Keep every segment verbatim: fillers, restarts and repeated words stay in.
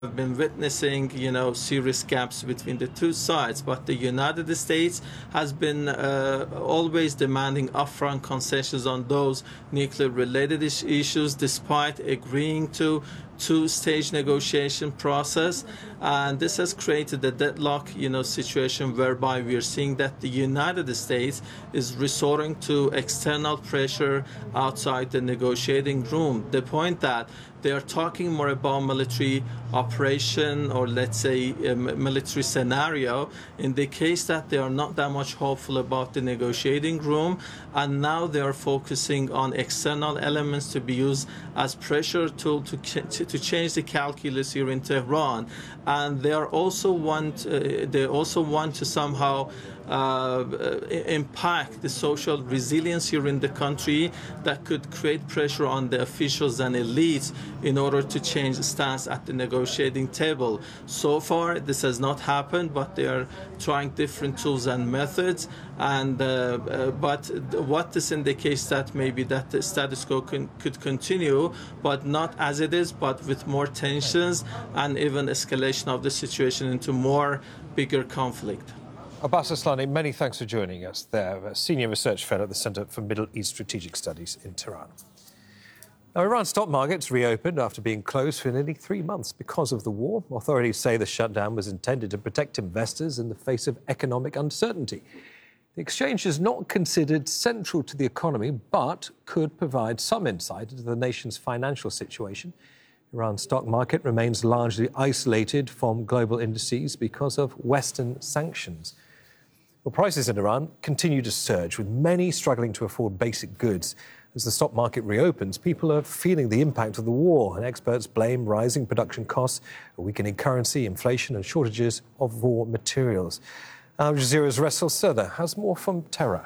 We've been witnessing, you know, serious gaps between the two sides, but the United States has been uh, always demanding upfront concessions on those nuclear-related is issues, despite agreeing to two-stage negotiation process, and this has created a deadlock, you know, situation whereby we are seeing that the United States is resorting to external pressure outside the negotiating room. The point that they are talking more about military operation, or let's say a military scenario, in the case that they are not that much hopeful about the negotiating room, and now they are focusing on external elements to be used as pressure tool to to, to change the calculus here in Tehran, and they are also want uh, they also want to somehow Uh, impact the social resilience here in the country that could create pressure on the officials and elites in order to change the stance at the negotiating table. So far, this has not happened, but they are trying different tools and methods. And uh, uh, but what this indicates that maybe that the status quo can, could continue, but not as it is, but with more tensions and even escalation of the situation into more bigger conflict. Abbas Aslani, many thanks for joining us there, a senior research fellow at the Centre for Middle East Strategic Studies in Tehran. Now, Iran's stock markets reopened after being closed for nearly three months because of the war. Authorities say the shutdown was intended to protect investors in the face of economic uncertainty. The exchange is not considered central to the economy, but could provide some insight into the nation's financial situation. Iran's stock market remains largely isolated from global indices because of Western sanctions. Well, prices in Iran continue to surge, with many struggling to afford basic goods. As the stock market reopens, people are feeling the impact of the war, and experts blame rising production costs, a weakening currency, inflation and shortages of raw materials. Al Jazeera's Ressel Sirda has more from Tehran.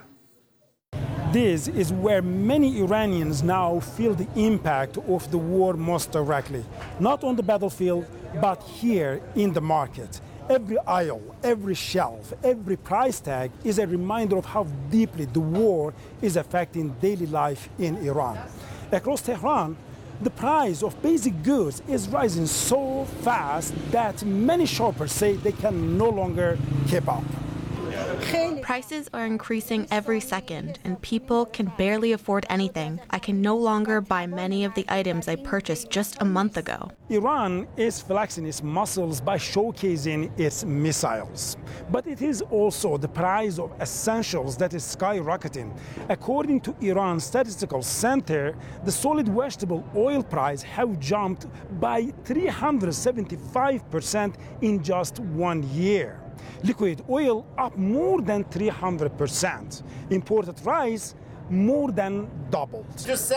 This is where many Iranians now feel the impact of the war most directly. Not on the battlefield, but here in the market. Every aisle, every shelf, every price tag is a reminder of how deeply the war is affecting daily life in Iran. Across Tehran, the price of basic goods is rising so fast that many shoppers say they can no longer keep up. Prices are increasing every second, and people can barely afford anything. I can no longer buy many of the items I purchased just a month ago. Iran is flexing its muscles by showcasing its missiles. But it is also the price of essentials that is skyrocketing. According to Iran's Statistical Center, the solid vegetable oil price have jumped by three hundred seventy-five percent in just one year. Liquid oil up more than three hundred percent. Imported rice more than doubled.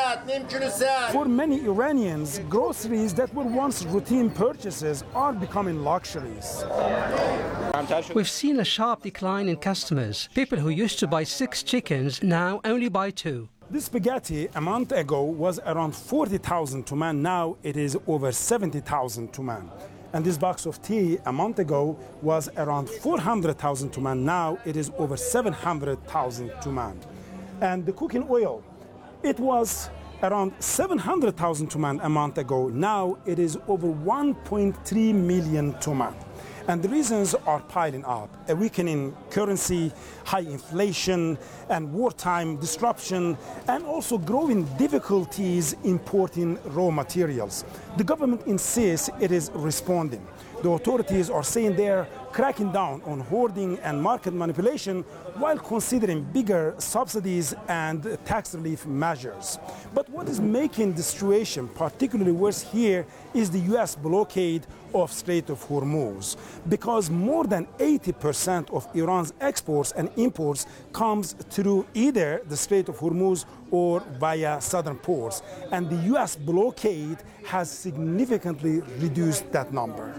For many Iranians, groceries that were once routine purchases are becoming luxuries. We've seen a sharp decline in customers. People who used to buy six chickens now only buy two. This spaghetti a month ago was around forty thousand tuman. Now it is over seventy thousand tuman. And this box of tea a month ago was around four hundred thousand tuman. Now it is over seven hundred thousand tuman. And the cooking oil, it was around seven hundred thousand tuman a month ago. Now it is over one point three million tuman. And the reasons are piling up: a weakening currency, high inflation, and wartime disruption, and also growing difficulties importing raw materials. The government insists it is responding. The authorities are saying they're cracking down on hoarding and market manipulation while considering bigger subsidies and tax relief measures. But what is making the situation particularly worse here is the U S blockade of Strait of Hormuz, because more than eighty percent of Iran's exports and imports comes through either the Strait of Hormuz or via southern ports, and the U S blockade has significantly reduced that number.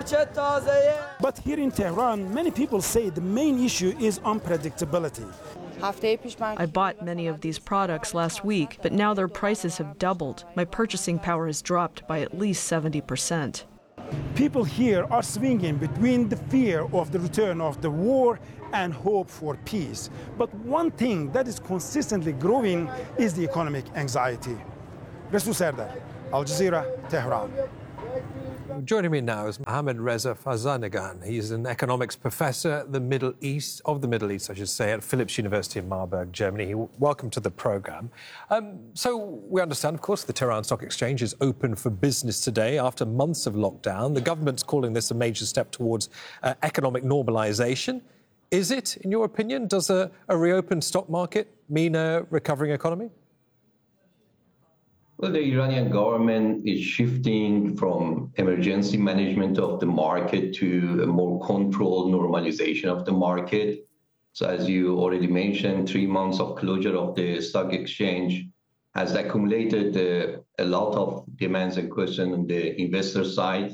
But here in Tehran, many people say the main issue is unpredictability. I bought many of these products last week, but now their prices have doubled. My purchasing power has dropped by at least seventy percent. People here are swinging between the fear of the return of the war and hope for peace. But one thing that is consistently growing is the economic anxiety. Ressel Sirda, Al Jazeera, Tehran. Joining me now is Mohammad Reza Farzaneghan. He's an economics professor at the Middle East, of the Middle East, I should say, at Philipps University in Marburg, Germany. Welcome to the programme. Um, so we understand, of course, the Tehran Stock Exchange is open for business today after months of lockdown. The government's calling this a major step towards uh, economic normalisation. Is it, in your opinion? Does a, a reopened stock market mean a recovering economy? Well, the Iranian government is shifting from emergency management of the market to a more controlled normalization of the market. So as you already mentioned, three months of closure of the stock exchange has accumulated uh, a lot of demands and questions on the investor side.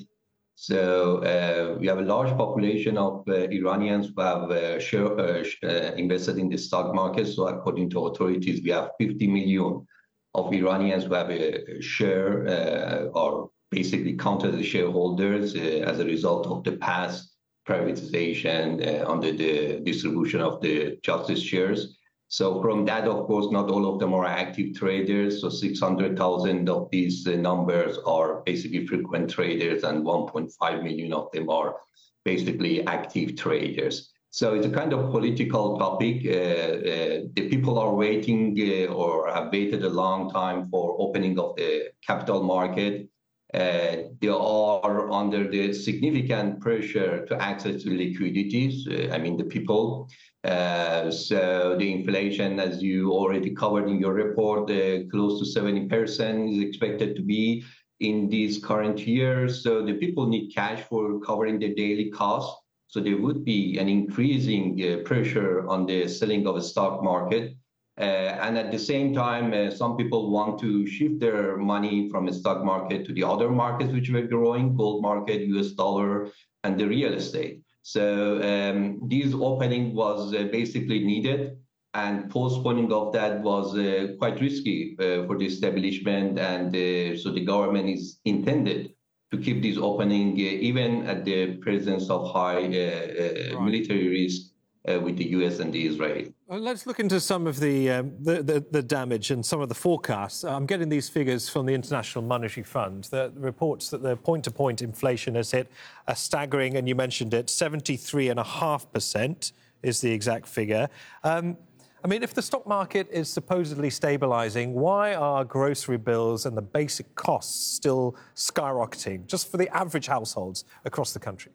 So uh, we have a large population of uh, Iranians who have uh, share, uh, uh, invested in the stock market. So according to authorities, we have fifty million of Iranians who have a share uh, or basically counted as shareholders uh, as a result of the past privatization uh, under the distribution of the justice shares. So from that, of course, not all of them are active traders. So six hundred thousand of these uh, numbers are basically frequent traders and one point five million of them are basically active traders. So it's a kind of political topic. Uh, uh, the people are waiting uh, or have waited a long time for opening of the capital market. Uh, they are under the significant pressure to access to liquidities. Uh, I mean, the people. Uh, so the inflation, as you already covered in your report, uh, close to seventy percent is expected to be in this current year. So the people need cash for covering their daily costs. So there would be an increasing uh, pressure on the selling of the stock market. Uh, and at the same time, uh, some people want to shift their money from the stock market to the other markets which were growing, gold market, U S dollar, and the real estate. So um, this opening was uh, basically needed, and postponing of that was uh, quite risky uh, for the establishment. And uh, so the government is intended to keep this opening, uh, even at the presence of high uh, uh, right. military risk uh, with the U S and the Israel. Well, let's look into some of the, um, the, the the damage and some of the forecasts. I'm getting these figures from the International Monetary Fund that reports that the point-to-point inflation has hit a staggering, and you mentioned it, seventy-three point five percent is the exact figure. Um, I mean, if the stock market is supposedly stabilising, why are grocery bills and the basic costs still skyrocketing, just for the average households across the country?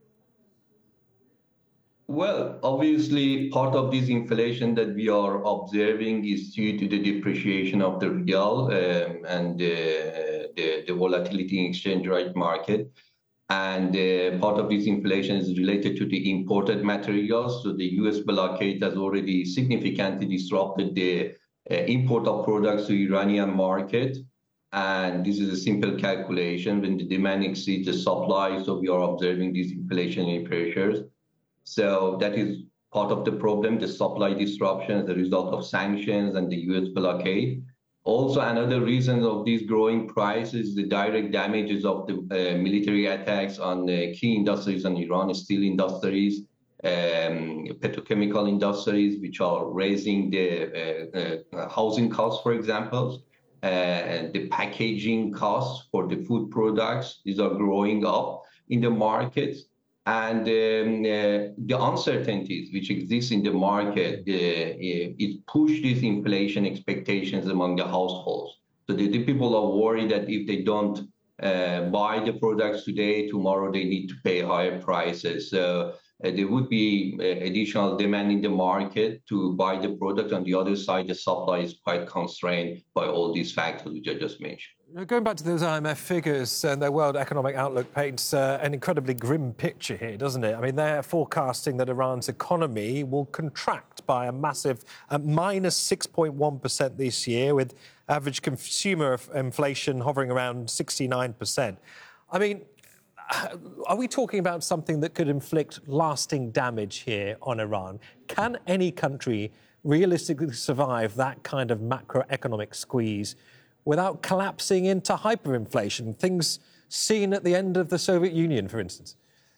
Well, obviously, part of this inflation that we are observing is due to the depreciation of the real um, and uh, the, the volatility in exchange rate market. And uh, part of this inflation is related to the imported materials. So the U S blockade has already significantly disrupted the uh, import of products to Iranian market. And this is a simple calculation. When the demand exceeds the supply, so we are observing these inflationary pressures. So that is part of the problem, the supply disruption as a result of sanctions and the U S blockade. Also, another reason of these growing prices, the direct damages of the uh, military attacks on uh, key industries in Iran, steel industries, um, petrochemical industries, which are raising the uh, uh, housing costs, for example, uh, and the packaging costs for the food products. These are growing up in the markets. And um, uh, the uncertainties which exist in the market, uh, it pushed these inflation expectations among the households. So the, the people are worried that if they don't uh, buy the products today, tomorrow they need to pay higher prices. So uh, there would be uh, additional demand in the market to buy the product. On the other side, the supply is quite constrained by all these factors which I just mentioned. Going back to those I M F figures, and the World Economic Outlook paints uh, an incredibly grim picture here, doesn't it? I mean, they're forecasting that Iran's economy will contract by a massive uh, minus six point one percent this year, with average consumer inflation hovering around sixty-nine percent. I mean, are we talking about something that could inflict lasting damage here on Iran? Can any country realistically survive that kind of macroeconomic squeeze without collapsing into hyperinflation, things seen at the end of the Soviet Union, for instance?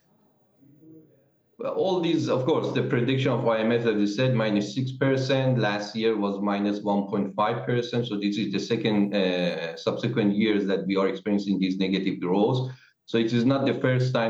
Well, all these, of course, the prediction of I M F, as you said, minus six percent. Last year was minus one point five percent. So this is the second uh, subsequent years that we are experiencing this negative growth. So it is not the first time